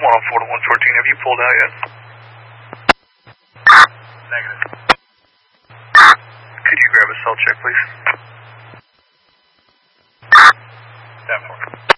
104 to 114, have you pulled out yet? Negative. Could you grab a cell check, please? 10-4.